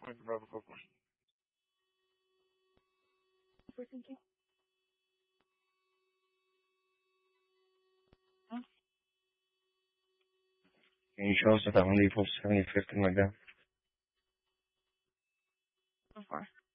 Thank you. Can you show us the family for 75th and like that? So far.